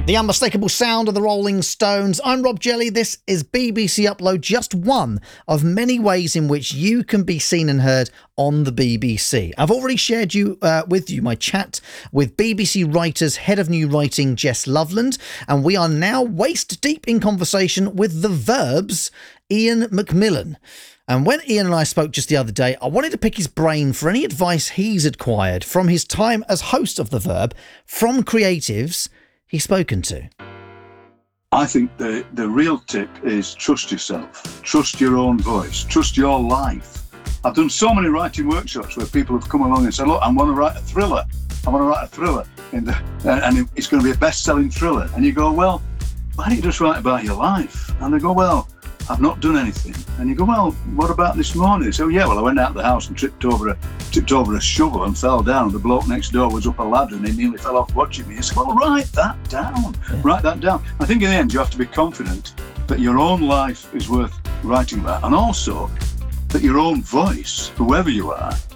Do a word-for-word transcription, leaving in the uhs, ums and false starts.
The unmistakable sound of the Rolling Stones. I'm Rob Jelly. This is B B C Upload, just one of many ways in which you can be seen and heard on the B B C. I've already shared you uh, with you my chat with B B C Writers Head of New Writing, Jess Loveland, and we are now waist deep in conversation with The Verb's Ian McMillan. And when Ian and I spoke just the other day, I wanted to pick his brain for any advice he's acquired from his time as host of The Verb, from creatives he's spoken to. I think the, the real tip is trust yourself, trust your own voice, trust your life. I've done so many writing workshops where people have come along and said, look, I want to write a thriller. I want to write a thriller, in the, and it's going to be a best-selling thriller. And you go, well, why don't you just write about your life? And they go, well, I've not done anything. And you go, well, what about this morning? So yeah, well, I went out of the house and tripped over a tripped over a shovel and fell down. The bloke next door was up a ladder and he nearly fell off watching me. I said, well, write that down. Yeah. Write that down. I think in the end you have to be confident that your own life is worth writing about, and also that your own voice, whoever you are,